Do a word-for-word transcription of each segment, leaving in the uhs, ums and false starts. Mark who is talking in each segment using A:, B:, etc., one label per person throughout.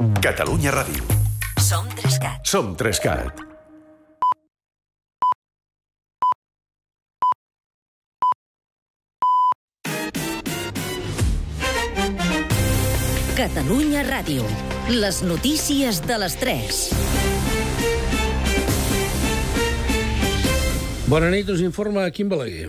A: Catalunya Ràdio.
B: Som Trescat.
A: Som Trescat.
B: Catalunya Ràdio. Les notícies de les tres.
C: Bona nit, us informa Quim Balaguer.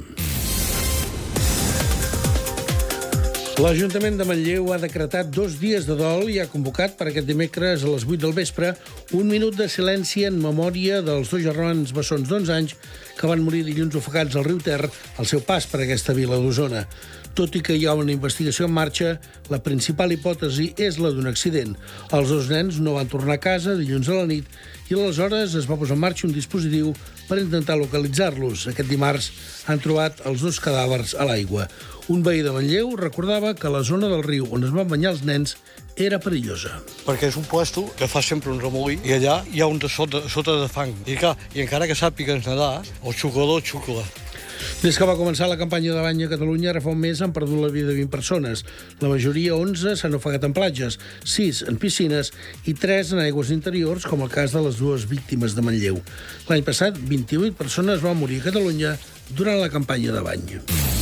C: L'Ajuntament de Manlleu ha decretat dos dies de dol i ha convocat per aquest dimecres a les vuit del vespre un minut de silenci en memòria dels dos germans bessons d'onze anys que van morir dilluns ofegats al riu Ter al seu pas per aquesta vila d'Osona. Tot i que hi ha una investigació en marxa, la principal hipòtesi és la d'un accident. Els dos nens no van tornar a casa dilluns a la nit i aleshores es va posar en marxa un dispositiu per intentar localitzar-los. Aquest dimarts han trobat els dos cadàvers a l'aigua. Un veí de Manlleu recordava que la zona del riu on es van banyar els nens era perillosa.
D: Perquè és un puesto que fa sempre un remolí i allà hi ha un de sota, sota de fang. I, clar, i encara que sàpigues nedar, el xuclador xucla.
C: Des que va començar la campanya de bany a Catalunya, ara fa un mes han perdut la vida de vint persones. La majoria, onze, s'han ofegat en platges, sis en piscines i tres en aigües interiors, com el cas de les dues víctimes de Manlleu. L'any passat, vint-i-vuit persones van morir a Catalunya durant la campanya de bany.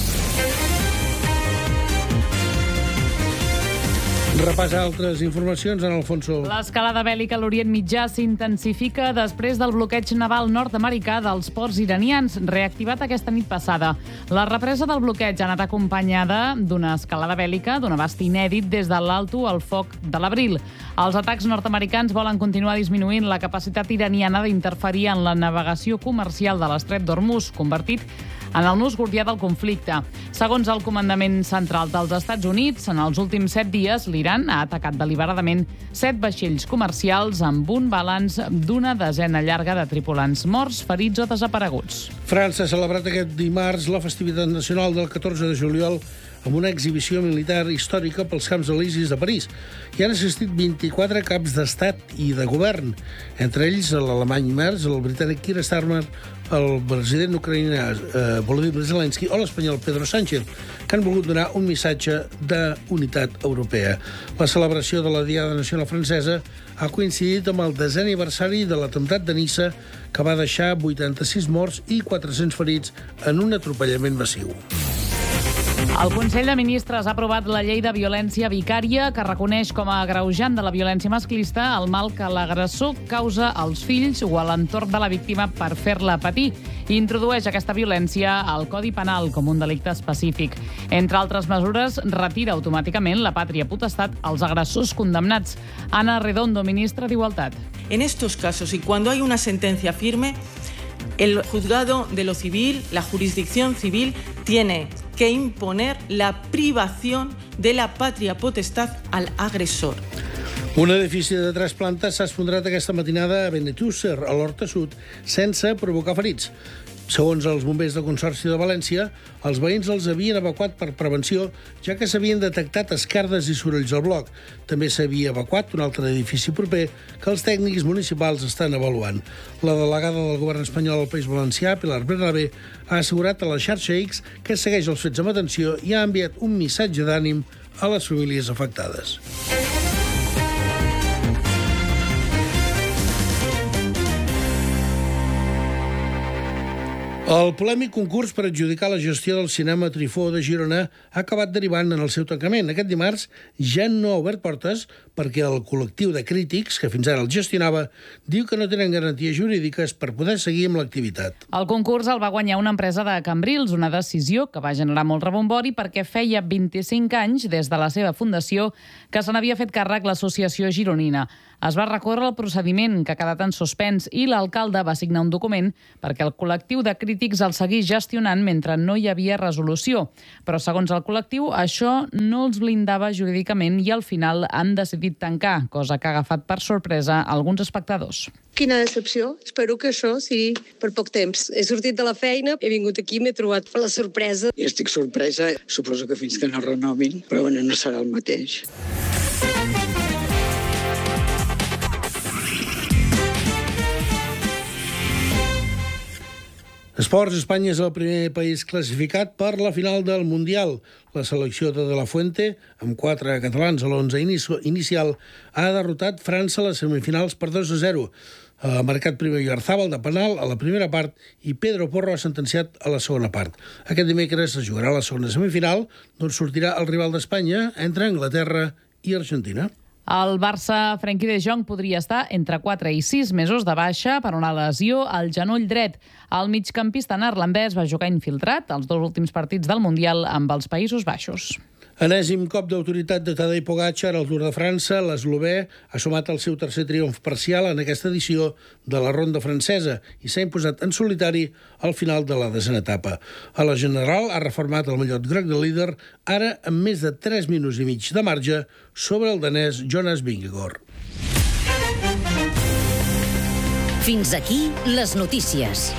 C: Repassa altres informacions en Alfonso.
E: L'escalada bèl·lica a l'Orient Mitjà s'intensifica després del bloqueig naval nord-americà dels ports iranians, reactivat aquesta nit passada. La represa del bloqueig ha anat acompanyada d'una escalada bèl·lica d'un abast inèdit des de l'alto al foc de l'abril. Els atacs nord-americans volen continuar disminuint la capacitat iraniana d'interferir en la navegació comercial de l'estret d'Hormuz, convertit en el nus gordià del conflicte. Segons el Comandament Central dels Estats Units, en els últims set dies, l'Iran ha atacat deliberadament set vaixells comercials amb un balanç d'una desena llarga de tripulants morts, ferits o desapareguts.
C: França ha celebrat aquest dimarts la festivitat nacional del catorze de juliol amb una exhibició militar històrica pels Camps Elisis de París. Hi han assistit vint-i-quatre caps d'estat i de govern, entre ells l'alemany Merz, el britànic Keir Starmer, el president ucraïnà eh, Volodymyr Zelensky o l'espanyol Pedro Sánchez, que han volgut donar un missatge d'unitat europea. La celebració de la Diada Nacional Francesa ha coincidit amb el desè aniversari de l'atemptat de Niça, que va deixar vuitanta-sis morts i quatre-cents ferits en un atropellament massiu.
E: El Consell de Ministres ha aprovat la llei de violència vicària que reconeix com a agreujant de la violència masclista el mal que l'agressor causa als fills o a l'entorn de la víctima per fer-la patir i introdueix aquesta violència al Codi Penal com un delicte específic. Entre altres mesures, retira automàticament la pàtria potestat als agressors condemnats. Ana Redondo, ministra d'Igualtat.
F: En estos casos, y cuando hay una sentencia firme, el juzgado de lo civil, la jurisdicción civil, tiene que imponer la privación de la patria potestad al agresor.
C: Un edifici de tres plantes s'ha esfondrat aquesta matinada a Benetússer, a l'Horta Sud, sense provocar ferits. Segons els bombers del Consorci de València, els veïns els havien evacuat per prevenció, ja que s'havien detectat esquerdes i sorolls al bloc. També s'havia evacuat un altre edifici proper que els tècnics municipals estan avaluant. La delegada del govern espanyol al País Valencià, Pilar Bernabé, ha assegurat a la xarxa X que segueix els fets amb atenció i ha enviat un missatge d'ànim a les famílies afectades. El polèmic concurs per adjudicar la gestió del cinema Trifó de Girona ha acabat derivant en el seu tancament. Aquest dimarts ja no ha obert portes perquè el col·lectiu de crítics, que fins ara el gestionava, diu que no tenen garanties jurídiques per poder seguir amb l'activitat.
E: El concurs el va guanyar una empresa de Cambrils, una decisió que va generar molt rebombori perquè feia vint-i-cinc anys des de la seva fundació que se n'havia fet càrrec l'associació gironina. Es va recórrer el procediment, que ha quedat en suspens, i l'alcalde va signar un document perquè el col·lectiu de crítics el seguís gestionant mentre no hi havia resolució. Però, segons el col·lectiu, això no els blindava jurídicament i al final han decidit tancar, cosa que ha agafat per sorpresa alguns espectadors.
G: Quina decepció. Espero que això sigui per poc temps. He sortit de la feina, he vingut aquí, m'he trobat per la sorpresa.
H: I estic sorpresa. Suposo que fins que no renovin, però bueno, no serà el mateix.
C: Es Esports, Espanya és el primer país classificat per la final del Mundial. La selecció de De La Fuente, amb quatre catalans a l'onze inicial, ha derrotat França a les semifinals per dos a zero. Ha marcat primer Oyarzábal de penal a la primera part i Pedro Porro ha sentenciat a la segona part. Aquest dimecres es jugarà la segona semifinal, d'on sortirà el rival d'Espanya entre Anglaterra i Argentina.
E: El Barça, Frenkie de Jong, podria estar entre quatre i sis mesos de baixa per una lesió al genoll dret. El migcampista neerlandès va jugar infiltrat els dos últims partits del Mundial amb els Països Baixos.
C: Enèsim cop d'autoritat de Tadej Pogačar al Tour de França. L'eslovè ha sumat el seu tercer triomf parcial en aquesta edició de la ronda francesa i s'ha imposat en solitari al final de la desena etapa. A la general ha reformat el mallot groc de líder, ara amb més de tres minuts i mig de marge sobre el danès Jonas Vingegaard.
B: Fins aquí les notícies.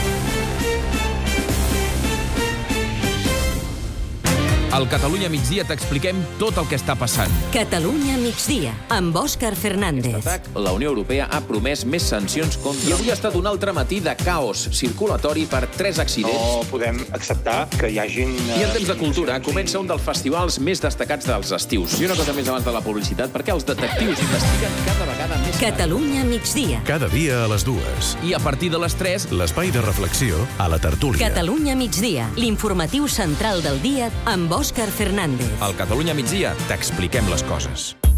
I: Al Catalunya Migdia t'expliquem tot el que està passant.
B: Catalunya Migdia, amb Òscar Fernández.
J: La Unió Europea ha promès més sancions contra... I avui ha estat un altre matí de caos circulatori per tres accidents.
K: No podem acceptar que hi hagin...
J: I en temps de cultura comença un dels festivals més destacats dels estius. I una cosa més abans de la publicitat, perquè els detectius investiguen cada vegada més...
B: Catalunya Migdia.
A: Cada dia a les dues.
J: I a partir de les tres...
A: L'espai de reflexió a la tertúlia.
B: Catalunya Migdia, l'informatiu central del dia amb Òscar Fernández.
I: Al Catalunya Migdia t'expliquem les coses.